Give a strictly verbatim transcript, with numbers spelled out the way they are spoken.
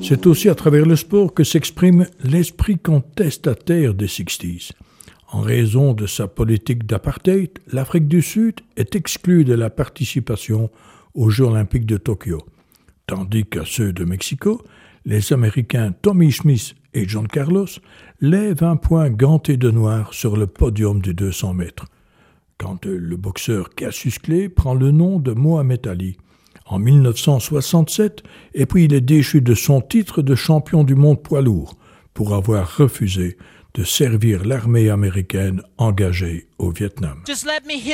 C'est aussi à travers le sport que s'exprime l'esprit contestataire des sixties. En raison de sa politique d'apartheid, l'Afrique du Sud est exclue de la participation aux Jeux olympiques de Tokyo, tandis qu'à ceux de Mexico, les Américains Tommy Smith et John Carlos lèvent un poing ganté de noir sur le podium du deux cents mètres, quand le boxeur Cassius Clay prend le nom de Mohamed Ali en dix-neuf cent soixante-sept, et puis il est déchu de son titre de champion du monde poids lourd pour avoir refusé de servir l'armée américaine engagée au Vietnam. Just let me